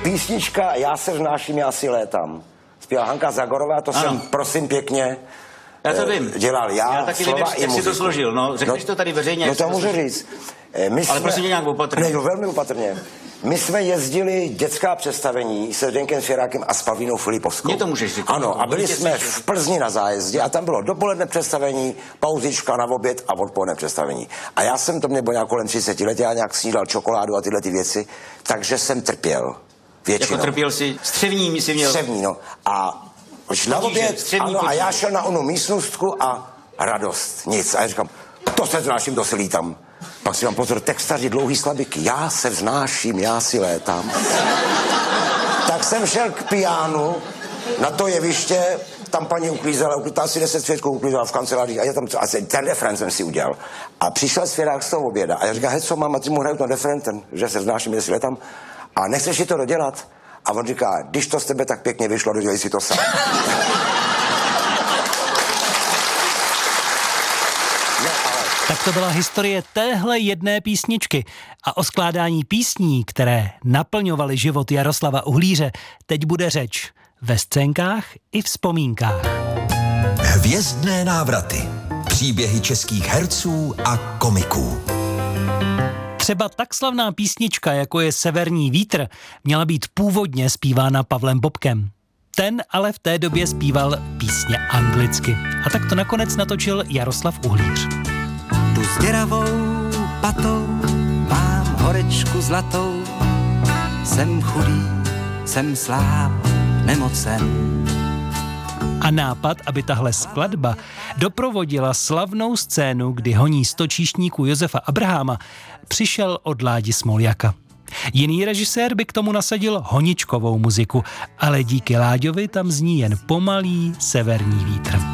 Písnička Já se vnáším, já si létám. Zpěvá Hanka Zagorová, to jsem, prosím pěkně, já to vím. dělal já taky slova vím, i jak muziku. si to složil, no, řekneš to tady veřejně. No to můžu říct. Ale prosím tě nějak opatrně. Ne, no, velmi opatrně. My jsme jezdili dětská představení se Zdeňkem Svěrákem a s Pavlínou Filipovskou. Mně to můžeš říct. Ano, a byli jsme v Plzni na zájezdě a tam bylo dopoledne představení, pauzička na oběd a odpoledne představení. A já jsem, to mě bylo nějak kolem 30 let, já nějak snídal čokoládu a tyhle ty věci, takže jsem trpěl. Většinou. Jako trpěl si střevní, si měl. Střevní, no. A na oběd, ano, a já šel na onu místnostku a radost, nic. A já říkám, to se vznáším, to se lítám. Pak si mám pozor, textaři, dlouhý slabiky, já se vznáším, já si létám. Tak jsem šel k pianu, na to jeviště, tam paní uklízela, asi 10 svědků uklízela v kanceláři a já tam, asi ten refren jsem si udělal. A přišel Svěrák z toho oběda a já říkám, hej, co mám, a ty mu hraju ten refren, že se vznáším, jestli létám. A nechceš si to dodělat? A on říká, když to z tebe tak pěkně vyšlo, dodělej si to sám. Tak to byla historie téhle jedné písničky. A o skládání písní, které naplňovaly život Jaroslava Uhlíře, teď bude řeč ve scénkách i vzpomínkách. Hvězdné návraty. Příběhy českých herců a komiků. Třeba tak slavná písnička, jako je Severní vítr, měla být původně zpívána Pavlem Bobkem. Ten ale v té době zpíval písně anglicky. A tak to nakonec natočil Jaroslav Uhlíř. Tu s děravou patou mám horečku zlatou, jsem chudý, jsem sláb, nemocen. A nápad, aby tahle skladba doprovodila slavnou scénu, kdy honí stočíšníků Josefa Abraháma, přišel od Ládi Smoljaka. Jiný režisér by k tomu nasadil honičkovou muziku, ale díky Láďovi tam zní jen pomalý severní vítr.